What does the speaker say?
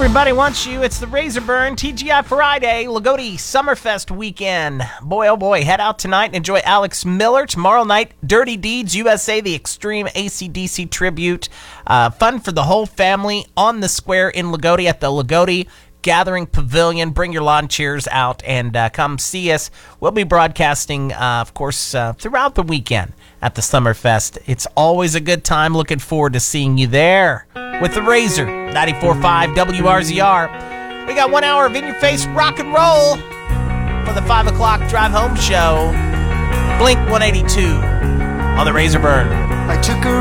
Everybody wants you. It's the Razorburn TGI Friday, Lagodi Summerfest weekend. Boy, oh boy, head out tonight and enjoy Alex Miller. Tomorrow night, Dirty Deeds USA, the Extreme AC/DC tribute. Fun for the whole family on the square in Lagodi at the Lagodi Gathering Pavilion. Bring your lawn chairs out and come see us. We'll be broadcasting, of course, throughout the weekend at the Summerfest. It's always a good time. Looking forward to seeing you there with the Razor, 94.5 WRZR. We got 1 hour of in-your-face rock and roll for the 5 o'clock drive home show. Blink 182 on the Razorburn. I took her